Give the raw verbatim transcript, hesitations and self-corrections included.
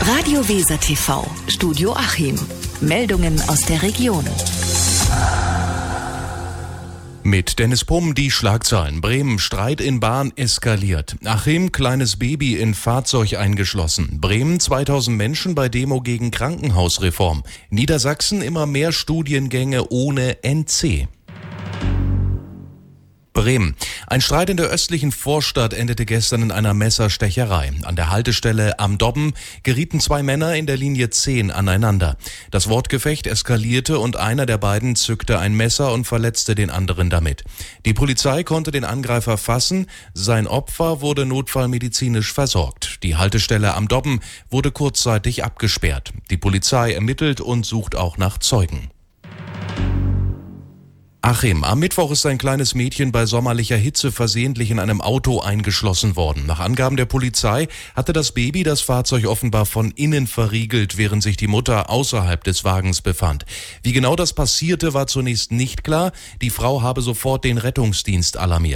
Radio Weser T V, Studio Achim. Meldungen aus der Region. Mit Dennis Pumm die Schlagzeilen. Bremen, Streit in Bahn eskaliert. Achim, kleines Baby in Fahrzeug eingeschlossen. Bremen, zweitausend Menschen bei Demo gegen Krankenhausreform. Niedersachsen, immer mehr Studiengänge ohne N C. Bremen. Ein Streit in der östlichen Vorstadt endete gestern in einer Messerstecherei. An der Haltestelle Am Dobben gerieten zwei Männer in der Linie zehn aneinander. Das Wortgefecht eskalierte und einer der beiden zückte ein Messer und verletzte den anderen damit. Die Polizei konnte den Angreifer fassen. Sein Opfer wurde notfallmedizinisch versorgt. Die Haltestelle Am Dobben wurde kurzzeitig abgesperrt. Die Polizei ermittelt und sucht auch nach Zeugen. Achim, am Mittwoch ist ein kleines Mädchen bei sommerlicher Hitze versehentlich in einem Auto eingeschlossen worden. Nach Angaben der Polizei hatte das Baby das Fahrzeug offenbar von innen verriegelt, während sich die Mutter außerhalb des Wagens befand. Wie genau das passierte, war zunächst nicht klar. Die Frau habe sofort den Rettungsdienst alarmiert.